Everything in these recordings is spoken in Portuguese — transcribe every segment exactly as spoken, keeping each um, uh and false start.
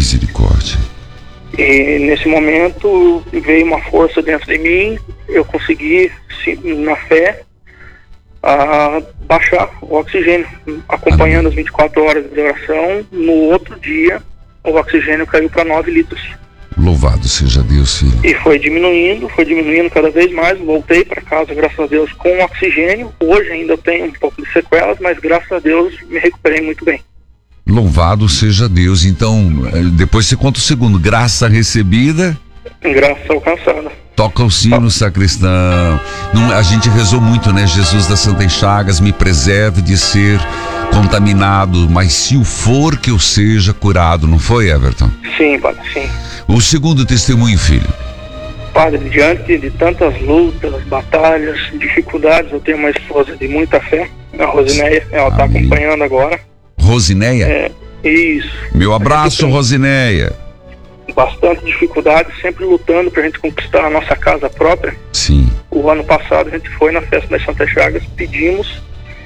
Misericórdia. E nesse momento veio uma força dentro de mim, eu consegui, na fé, a baixar o oxigênio, acompanhando Amém. As vinte e quatro horas de oração. No outro dia, o oxigênio caiu para nove litros. Louvado seja Deus, filho. E foi diminuindo, foi diminuindo cada vez mais. Voltei para casa, graças a Deus, com oxigênio. Hoje ainda tenho um pouco de sequelas, mas graças a Deus me recuperei muito bem. Louvado seja Deus. Então, depois você conta o segundo. Graça recebida, graça alcançada. Toca o sino, sacristão. Não, a gente rezou muito, né? Jesus das Santas Chagas, me preserve de ser contaminado, mas se o for que eu seja curado, não foi, Everton? Sim, padre, sim. O segundo testemunho, filho. Padre, diante de tantas lutas, batalhas, dificuldades, eu tenho uma esposa de muita fé, a Rosineia, ela está acompanhando agora. Rosineia? É, isso. Meu abraço, Rosineia. Bastante dificuldade, sempre lutando pra gente conquistar a nossa casa própria. Sim. O ano passado a gente foi na festa das Santas Chagas, pedimos,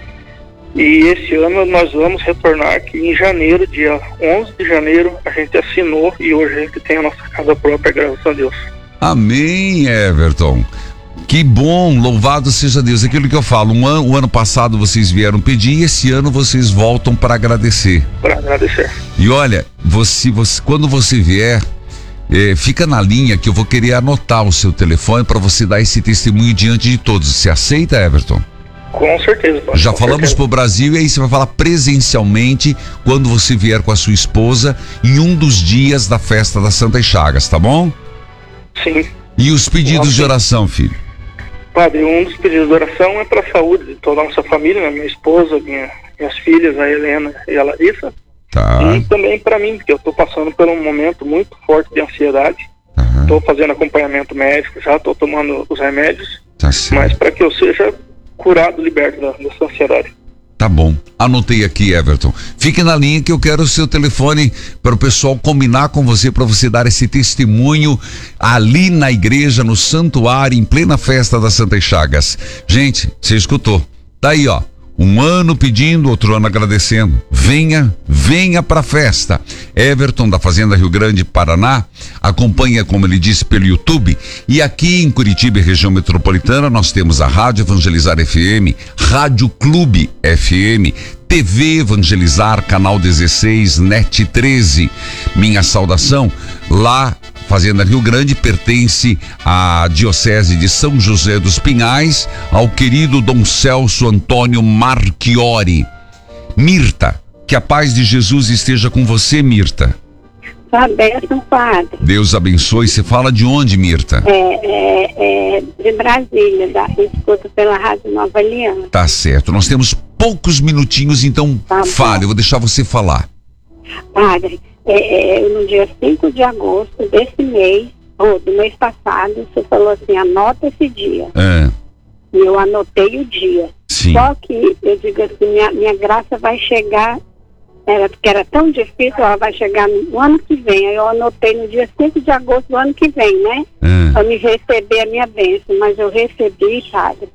e esse ano nós vamos retornar, que em janeiro, dia onze de janeiro, a gente assinou e hoje a gente tem a nossa casa própria, graças a Deus. Amém, Everton. Que bom, louvado seja Deus. Aquilo que eu falo, um ano, o ano passado vocês vieram pedir e esse ano vocês voltam para agradecer. Para agradecer. E olha, você, você, quando você vier, eh, fica na linha que eu vou querer anotar o seu telefone para você dar esse testemunho diante de todos. Você aceita, Everton? Com certeza. Pode, Já com falamos certeza. pro Brasil e aí você vai falar presencialmente quando você vier com a sua esposa em um dos dias da festa das Santas Chagas, tá bom? Sim. E os pedidos Sim. de oração, filho? Padre, um dos pedidos de oração é para a saúde de toda a nossa família, né? Minha esposa, minha, minhas filhas, a Helena e a Larissa. Tá. E também para mim, porque eu estou passando por um momento muito forte de ansiedade. Estou fazendo acompanhamento médico, já estou tomando os remédios. Tá certo. Mas para que eu seja curado, liberto da, dessa ansiedade. Tá bom, anotei aqui, Everton. Fique na linha que eu quero o seu telefone para o pessoal combinar com você, para você dar esse testemunho ali na igreja, no santuário, em plena festa das Santas Chagas. Gente, você escutou? Tá aí, ó. Um ano pedindo, outro ano agradecendo. Venha, venha pra festa. Everton da Fazenda Rio Grande, Paraná, acompanha, como ele disse, pelo YouTube. E aqui em Curitiba e região metropolitana, nós temos a Rádio Evangelizar F M, Rádio Clube F M, T V Evangelizar, Canal dezesseis, Net treze. Minha saudação lá. Fazenda Rio Grande pertence à Diocese de São José dos Pinhais, ao querido Dom Celso Antônio Marchiori. Mirta, que a paz de Jesus esteja com você, Mirta. Abençoe, padre. Deus abençoe. Você fala de onde, Mirta? É, é, é de Brasília, da, escuto pela Rádio Nova Aliança. Tá certo. Nós temos poucos minutinhos, então tá fale, eu vou deixar você falar. Padre, é, é, no dia cinco de agosto desse mês, ou do mês passado, você falou assim, anota esse dia. É. E eu anotei o dia. Sim. Só que eu digo assim, minha, minha graça vai chegar, era, porque era tão difícil, ela vai chegar no ano que vem. Aí eu anotei no dia cinco de agosto do ano que vem, né? É. Pra me receber a minha bênção. Mas eu recebi, padre.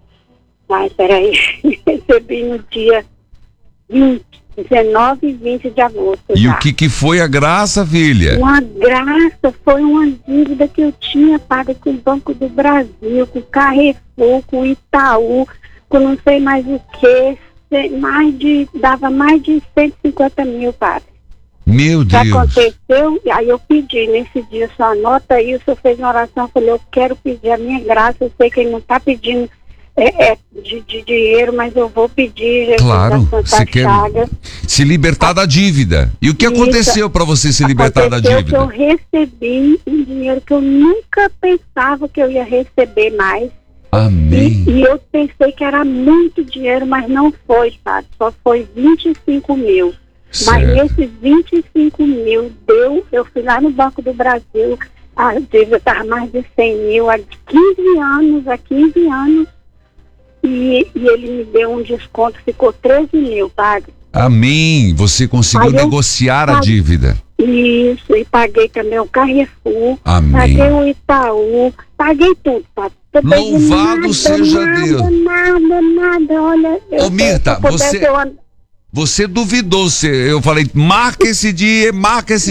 Ai, peraí. Recebi no dia vinte. dezenove e vinte de agosto. E já. o que que foi a graça, filha? Uma graça, foi uma dívida que eu tinha, padre, com o Banco do Brasil, com o Carrefour, com o Itaú, com não sei mais o que, mais de, dava mais de cento e cinquenta mil, padre. Meu O que Deus. aconteceu, aí eu pedi, nesse dia, só anota aí, o senhor fez uma oração, eu falei, eu quero pedir a minha graça, eu sei que ele não está pedindo É, é de, de dinheiro, mas eu vou pedir, Jesus, Claro, da você Santa quer Chaga. se libertar da dívida. E o que Isso. aconteceu para você se libertar da Aconteceu dívida? que eu recebi um dinheiro que eu nunca pensava que eu ia receber mais. Amém. E, e eu pensei que era muito dinheiro, mas não foi, sabe? Só foi vinte e cinco mil. Certo. Mas nesses vinte e cinco mil deu, eu fui lá no Banco do Brasil, a dívida estava mais de cem mil, há quinze anos, há quinze anos. E, e ele me deu um desconto, ficou treze mil, padre. Amém. Você conseguiu Aí eu negociar a paguei- dívida. Isso, e paguei também o Carrefour, Amém. paguei o Itaú, paguei tudo, padre. Eu peguei Louvado nada, seja nada, Deus. Nada, nada, olha. eu- Ô, Mirta, se eu pudesse, você- eu and- Você duvidou. Você, eu falei, marca esse dia, marca esse